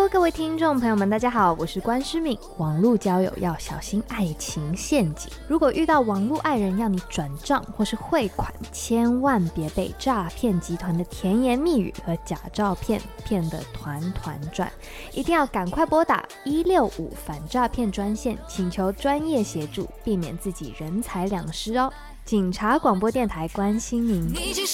Hello， 各位听众朋友们，大家好，我是关诗敏。网络交友要小心爱情陷阱，如果遇到网络爱人要你转账或是汇款，千万别被诈骗集团的甜言蜜语和假照片骗得团团转，一定要赶快拨打165反诈骗专线，请求专业协助，避免自己人财两失哦。警察广播电台关心您。